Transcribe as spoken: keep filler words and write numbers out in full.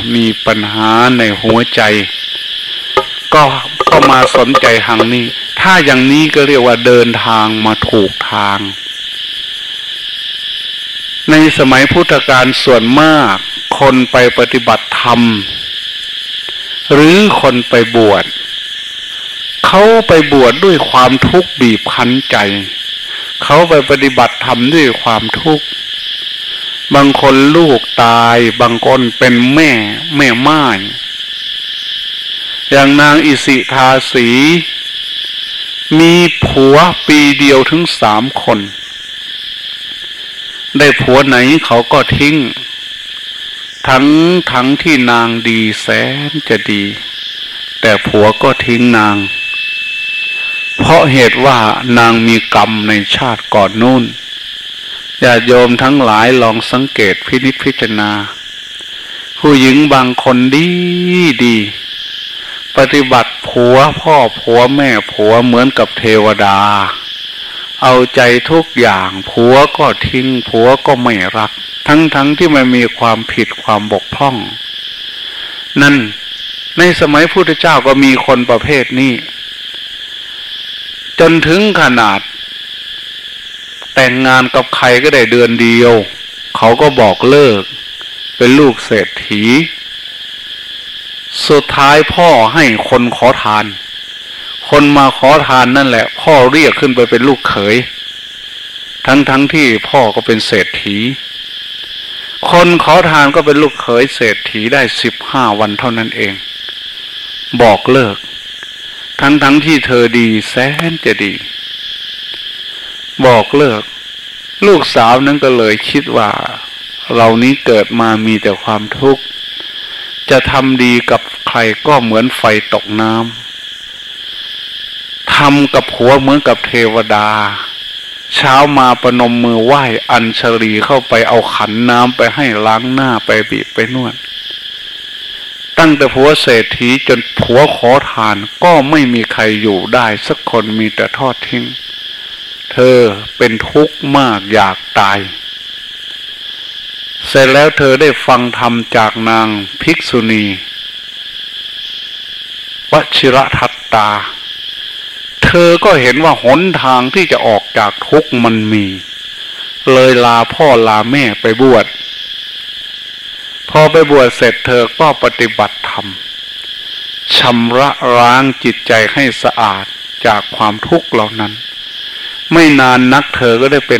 มีปัญหาในหัวใจก็ก็มาสนใจทางนี้ถ้าอย่างนี้ก็เรียกว่าเดินทางมาถูกทางในสมัยพุทธกาลส่วนมากคนไปปฏิบัติธรรมหรือคนไปบวชเขาไปบวชด้วยความทุกข์บีบคั้นใจเขาไปปฏิบัติธรรมด้วยความทุกข์บางคนลูกตายบางคนเป็นแม่แม่ม่ายอย่างนางอิสิทาสีมีผัวปีเดียวถึงสามคนได้ผัวไหนเขาก็ทิ้งทั้งทั้งที่นางดีแสนจะดีแต่ผัวก็ทิ้งนางเพราะเหตุว่านางมีกรรมในชาติก่อนนู่นญาติโยมทั้งหลายลองสังเกตพินิจพิจารณาผู้หญิงบางคนดีดีปฏิบัติผัวพ่อผัวแม่ผัวเหมือนกับเทวดาเอาใจทุกอย่างผัวก็ทิ้งผัวก็ไม่รักทั้งทั้งที่มันมีความผิดความบกพร่องนั่นในสมัยพุทธเจ้าก็มีคนประเภทนี้จนถึงขนาดแต่งงานกับใครก็ได้เดือนเดียวเขาก็บอกเลิกเป็นลูกเศรษฐีสุดท้ายพ่อให้คนขอทานคนมาขอทานนั่นแหละพ่อเรียกขึ้นไปเป็นลูกเขยทั้งทั้งที่พ่อก็เป็นเศรษฐีคนขอทานก็เป็นลูกเขยเศรษฐีได้สิบห้าวันเท่านั้นเองบอกเลิกทั้งทั้งที่เธอดีแสนจะดีบอกเลิกลูกสาวนั้นก็เลยคิดว่าเรานี้เกิดมามีแต่ความทุกข์จะทำดีกับใครก็เหมือนไฟตกน้ำทำกับผัวเหมือนกับเทวดาเช้ามาประนมมือไหว้อัญชลีเข้าไปเอาขันน้ำไปให้ล้างหน้าไปบีบไปนวดตั้งแต่ผัวเศรษฐีจนผัวขอทานก็ไม่มีใครอยู่ได้สักคนมีแต่ทอดทิ้งเธอเป็นทุกข์มากอยากตายเสร็จแล้วเธอได้ฟังธรรมจากนางภิกษุณีวชิรทัตตาเธอก็เห็นว่าหนทางที่จะออกจากทุกข์มันมีเลยลาพ่อลาแม่ไปบวชพอไปบวชเสร็จเธอก็ปฏิบัติธรรมชำระล้างจิตใจให้สะอาดจากความทุกข์เหล่านั้นไม่นานนักเธอก็ได้เป็น